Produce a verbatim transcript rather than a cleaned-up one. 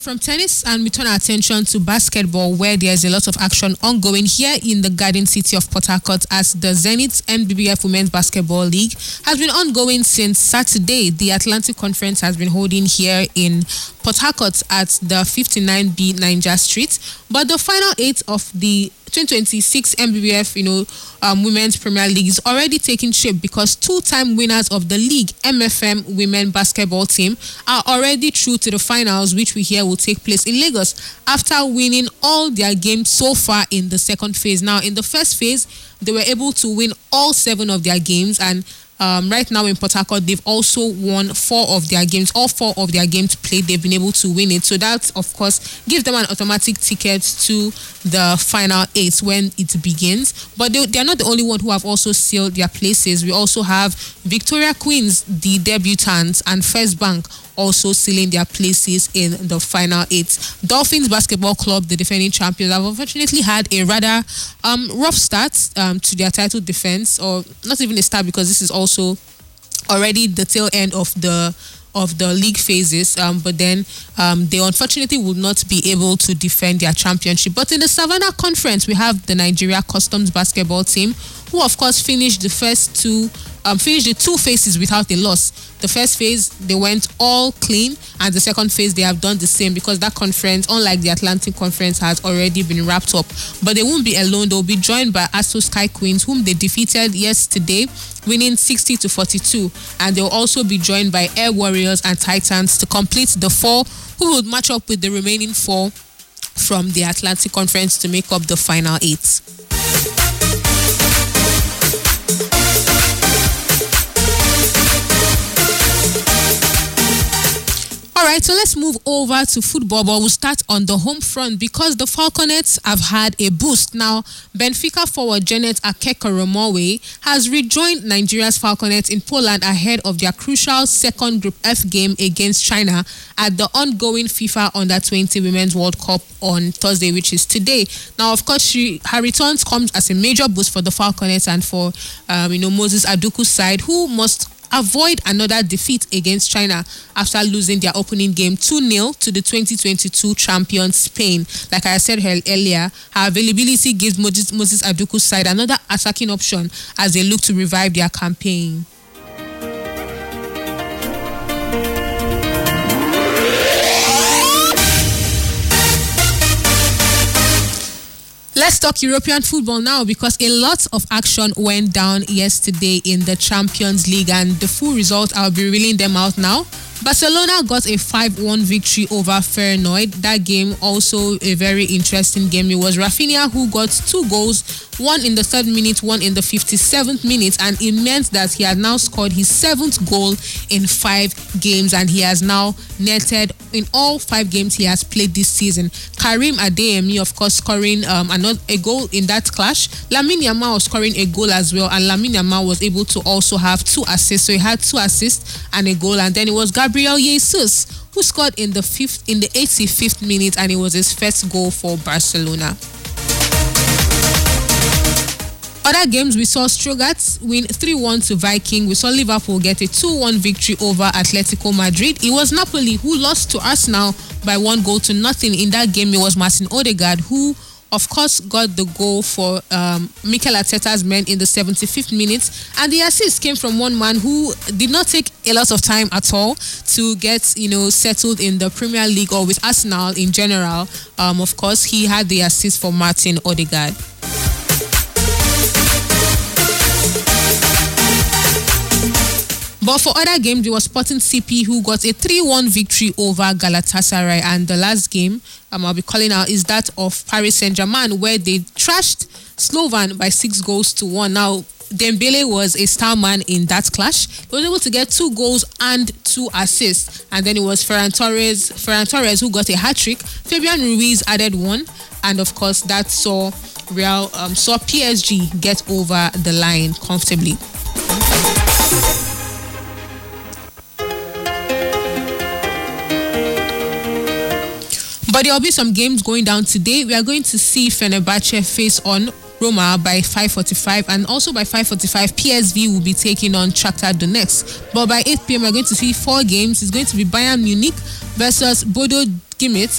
From tennis, and we turn our attention to basketball, where there's a lot of action ongoing here in the Garden City of Port Harcourt, as the Zenith N B B F Women's Basketball League has been ongoing since Saturday. The Atlantic Conference has been holding here in Port Harcourt at the fifty-nine B Niger Street, but the final eight of the twenty twenty-six N B B F, you know, um, Women's Premier League is already taking shape, because two-time winners of the league, M F M Women Basketball Team, are already through to the finals, which we hear will take place in Lagos after winning all their games so far in the second phase. Now, in the first phase, they were able to win all seven of their games, and Um, right now in Port Harcourt, they've also won four of their games. All four of their games played, they've been able to win it. So that, of course, gives them an automatic ticket to the final eight when it begins. But they, they're not the only one who have also sealed their places. We also have Victoria Queens, the debutants, and First Bank also sealing their places in the final eight. Dolphins Basketball Club, the defending champions, have unfortunately had a rather um, rough start um, to their title defense, or not even a start, because this is also already the tail end of the of the league phases, um, but then um, they unfortunately would not be able to defend their championship. But in the Savannah Conference, we have the Nigeria Customs Basketball Team, who of course finished the first two, um, finished the two phases without a loss. The first phase, they went all clean, and the second phase, they have done the same, because that conference, unlike the Atlantic Conference, has already been wrapped up. But they won't be alone. They'll be joined by Aso Sky Queens, whom they defeated yesterday, winning sixty to forty-two. And they'll also be joined by Air Warriors and Titans to complete the four, who will match up with the remaining four from the Atlantic Conference to make up the final eight. All right, so let's move over to football, but we'll start on the home front, because the Falconets have had a boost. Now, Benfica forward Janet Akekoromowe has rejoined Nigeria's Falconets in Poland ahead of their crucial second Group F game against China at the ongoing FIFA Under twenty Women's World Cup on Thursday, which is today. Now, of course, she, her returns comes as a major boost for the Falconets and for um, you know Moses Aduku's side, who must avoid another defeat against China after losing their opening game two nil to the twenty twenty-two champion Spain. Like I said earlier, her availability gives Moses, Moses Aduku's side another attacking option as they look to revive their campaign. Let's talk European football now, because a lot of action went down yesterday in the Champions League, and the full results, I'll be reeling them out now. Barcelona got a five one victory over Feyenoord. That game also a very interesting game. It was Rafinha who got two goals, one in the third minute, one in the fifty-seventh minute, and it meant that he had now scored his seventh goal in five games, and he has now netted in all five games he has played this season. Karim Adeyemi, of course, scoring um, another a goal in that clash. Lamine Yamal was scoring a goal as well, and Lamine Yamal was able to also have two assists. So he had two assists and a goal, and then it was Gabriel Jesus who scored in the fifth, in the eighty-fifth minute, and it was his first goal for Barcelona. Other games, we saw Stuttgart win three one to Viking. We saw Liverpool get a two one victory over Atletico Madrid. It was Napoli who lost to Arsenal by one goal to nothing. In that game, it was Martin Odegaard who, of course, got the goal for um, Mikel Arteta's men in the seventy-fifth minute. And the assist came from one man who did not take a lot of time at all to get, you know, settled in the Premier League or with Arsenal in general. Um, of course, he had the assist for Martin Odegaard. But for other games, it was Sporting C P who got a three one victory over Galatasaray. And the last game um, I'll be calling out is that of Paris Saint-Germain, where they trashed Slovan by six goals to one. Now, Dembele was a star man in that clash. He was able to get two goals and two assists. And then it was Ferran Torres, Ferran Torres who got a hat-trick. Fabian Ruiz added one. And of course, that saw Real um, saw P S G get over the line comfortably. But there will be some games going down today. We are going to see Fenerbahce face on Roma by five forty-five, and also by five forty-five, P S V will be taking on Shakhtar Donetsk. But by eight p.m, we're going to see four games. It's going to be Bayern Munich versus Bodo skim it